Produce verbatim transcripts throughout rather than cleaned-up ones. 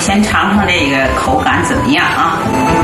先尝尝这个口感怎么样啊？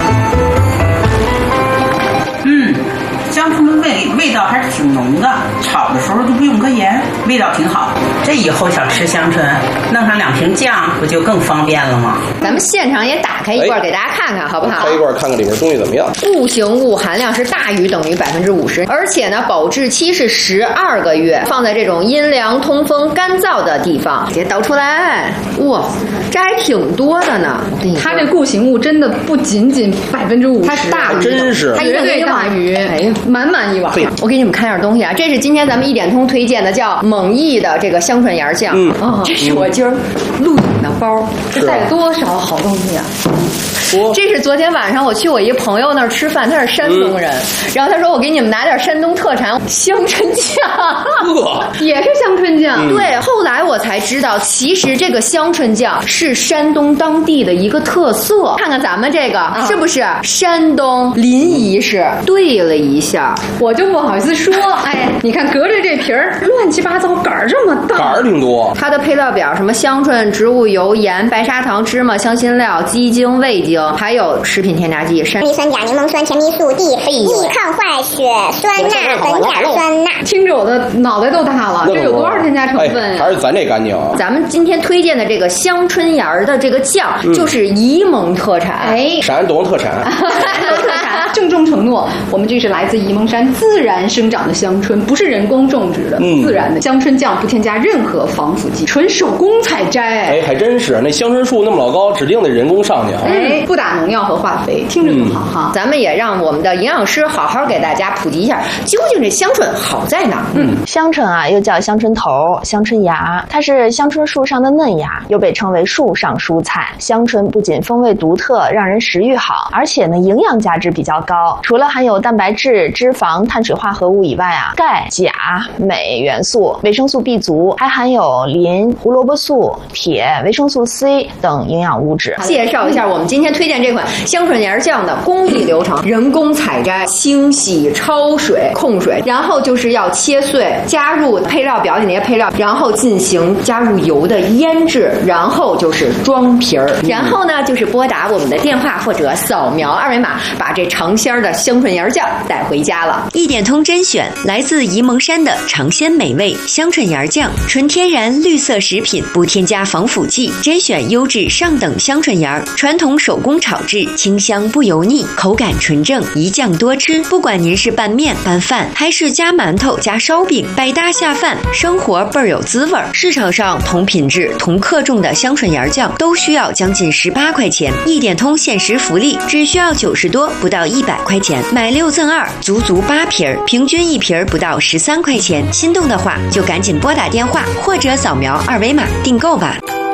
嗯，香椿的味味道还是挺浓的，炒的时候就不用搁盐，味道挺好。这以后想吃香椿，弄上两瓶酱，不就更方便了吗？ 咱们现场也打开一罐给大家看看，好不好？ 开一罐看看里面东西怎么样。 固形物含量是大于等于百分之五十，而且呢，保质期是十二个月，放在这种阴凉、通风、干燥的地方。直接倒出来，哇，这还挺多的呢。 它这固形物真的不仅仅百分之五十， 它大于， 真是它绝对大于， 哎呀， 满满一碗。 我给你们看点东西啊，这是今天咱们一点通推荐的，叫蒙毅的这个香椿芽酱。嗯，哦，这是我今儿录影的包， 这带了多少好东西啊！ 这是昨天晚上我去我一朋友那儿吃饭，他是山东人，嗯、然后他说我给你们拿点山东特产香椿酱， 也是香椿酱。 嗯、对，后来我才知道，其实这个香椿酱是山东当地的一个特色。看看咱们这个、啊、是不是山东临沂市？对了一下， 我就不好意思说，哎，你看隔着这皮儿乱七八糟，杆儿这么大， 杆儿挺多。 它的配料表什么香椿、植物油、盐、白砂糖、芝麻、香辛料、鸡精、味精。还有食品添加剂，山梨酸钾、柠檬酸、甜蜜素、D、易抗坏血、酸钠、苯甲酸钠。 听着我的脑袋都大了，这有多少添加成分、 哎？还是咱这干净啊！ 咱们今天推荐的这个香椿芽的这个酱，嗯、就是沂蒙特产， 哎， 山东特产。 特产，郑重承诺，我们这是来自沂蒙山自然生长的香椿，不是人工种植的，嗯、自然的香椿酱不添加任何防腐剂，纯手工采摘。 哎，还真是，那香椿树那么老高，指定得人工上去啊。 哎，不打农药和化肥，听着就好哈、 嗯。咱们也让我们的营养师好好给大家普及一下，究竟这香椿好在哪儿？ 嗯，香椿啊，又叫香椿头、香椿芽，它是香椿树上的嫩芽，又被称为树上蔬菜。香椿不仅风味独特，让人食欲好，而且呢，营养价值比较高。除了含有蛋白质、脂肪、碳水化合物以外啊，钙、钾、镁元素、维生素 B 族，还含有磷、胡萝卜素、铁、维生素 C 等营养物质。 介绍一下我们今天推荐这款香椿芽酱的工艺流程：人工采摘、清洗、焯水、控水，然后就是要切碎，加入配料表里那些配料，然后进行加入油的腌制，然后就是装皮儿，然后呢就是拨打我们的电话或者扫描二维码，把这尝鲜的香椿芽酱带回家了。 一点通甄选来自沂蒙山的尝鲜美味香椿芽酱，纯天然绿色食品，不添加防腐剂，甄选优质上等香椿芽，传统手工炒制，清香不油腻，口感纯正，一酱多吃。不管您是拌面、拌饭，还是加馒头、加烧饼，百搭下饭，生活倍儿有滋味。市场上同品质、同克重的香椿芽酱都需要将近十八块钱，一点通限时福利，只需要九十多，不到一百块钱，买六赠二，足足八瓶儿，平均一瓶儿不到十三块钱。心动的话，就赶紧拨打电话或者扫描二维码订购吧。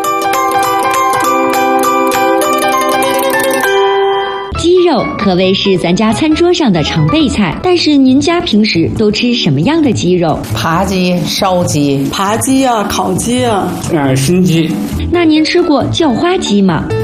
鸡肉可谓是咱家餐桌上的常备菜，但是您家平时都吃什么样的鸡肉？ 扒鸡、烧鸡、 扒鸡啊、烤鸡啊， 呃，熏鸡。 那您吃过叫花鸡吗？